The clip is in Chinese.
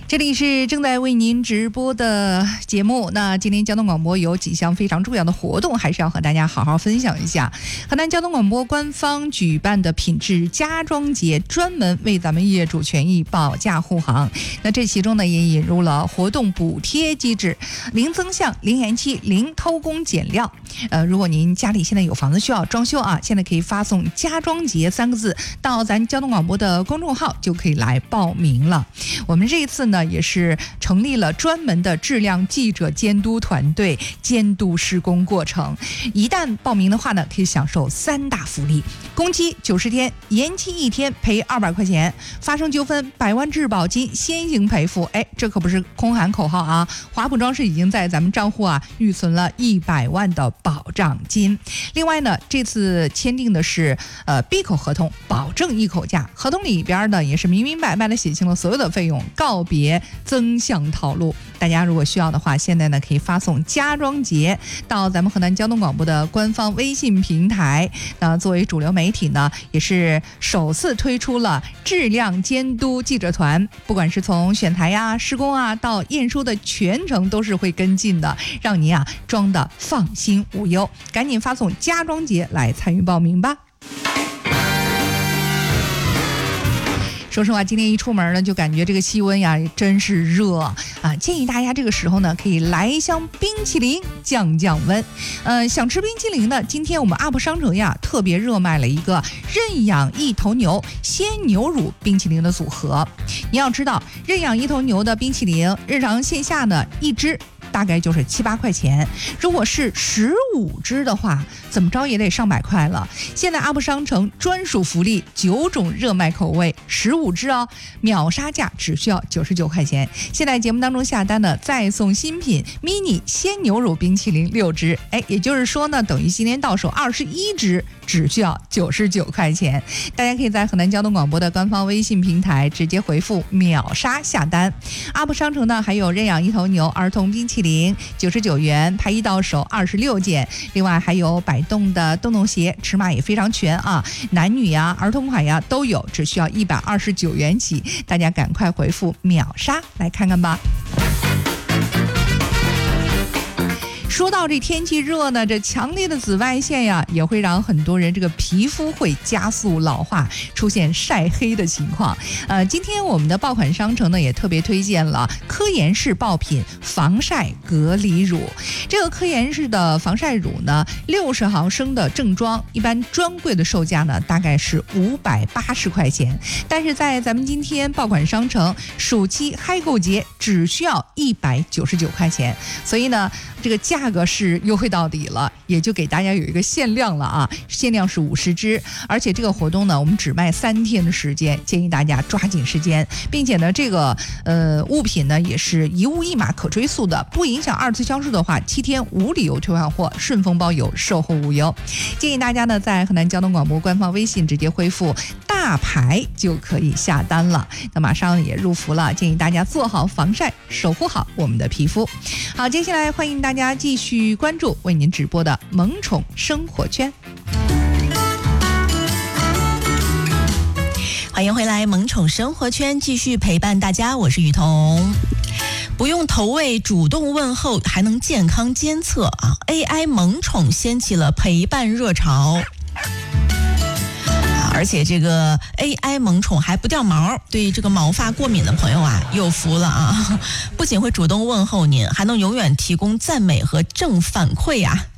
这里是正在为您直播的节目。那今天交通广播有几项非常重要的活动，还是要和大家好好分享一下。河南交通广播官方举办的品质家装节，专门为咱们业主权益保驾护航。那这其中呢，也引入了活动补贴机制，零增项、零延期、零偷工减料。如果您家里现在有房子需要装修啊，现在可以发送家装节3个字到咱交通广播的公众号，就可以来报名了。我们这一次呢，也是成立了专门的质量记者监督团队，监督施工过程。一旦报名的话呢，可以享受3大福利：工期90天，延期1天赔200块钱，发生纠纷100万质保金先行赔付。这可不是空喊口号啊！华普装饰已经在咱们账户预存了100万的保障金。另外呢，这次签订的是闭口合同，保证一口价。合同里边呢，也是明明白白的写清了所有的费用，告别增项套路。大家如果需要的话，现在呢可以发送家装节到咱们河南交通广播的官方微信平台。那作为主流媒体呢，也是首次推出了质量监督记者团，不管是从选材施工到验收的全程都是会跟进的，让您装的放心无忧。赶紧发送家装节来参与报名吧。说实话，今天一出门呢，就感觉这个气温真是热建议大家这个时候呢，可以来一箱冰淇淋降降温。想吃冰淇淋呢，今天我们 UP 商城特别热卖了一个认养一头牛鲜牛乳冰淇淋的组合。你要知道，认养一头牛的冰淇淋，日常线下呢一支大概就是7、8块钱，如果是15支的话，怎么着也得上百块了。现在 UP 商城专属福利，9种热卖口味，15支秒杀价只需要99块钱。现在节目当中下单呢，再送新品 mini 鲜牛乳冰淇淋6支，也就是说呢，等于今天到手21支，只需要99块钱。大家可以在河南交通广播的官方微信平台直接回复秒杀下单。UP 商城呢还有认养一头牛儿童冰淇淋99元，拍1到手26件。另外还有摆动的洞洞鞋，尺码也非常全男女儿童款都有，只需要129元起。大家赶快回复秒杀来看看吧。说到这天气热呢，这强烈的紫外线也会让很多人这个皮肤会加速老化，出现晒黑的情况。今天我们的爆款商城呢也特别推荐了科颜氏爆品防晒隔离乳。这个科颜氏的防晒乳呢，60毫升的正装，一般专柜的售价呢大概是580块钱，但是在咱们今天爆款商城暑期嗨购节只需要199块钱，所以呢这个价格是优惠到底了，也就给大家有一个限量了限量是50支，而且这个活动呢，我们只卖3天的时间，建议大家抓紧时间，并且呢，这个物品呢也是一物一码可追溯的，不影响2次销售的话，7天无理由退换货，顺丰包邮，售后无忧。建议大家呢，在河南交通广播官方微信直接回复大牌就可以下单了。那马上也入伏了，建议大家做好防晒，守护好我们的皮肤。好，接下来欢迎大家继续关注为您直播的萌宠生活圈。 欢迎回来，萌宠生活圈继续陪伴大家，我是雨桐。不用投喂，主动问候，还能健康监测AI 萌宠掀起了陪伴热潮。而且这个 AI 萌宠还不掉毛，对这个毛发过敏的朋友有福了不仅会主动问候您，还能永远提供赞美和正反馈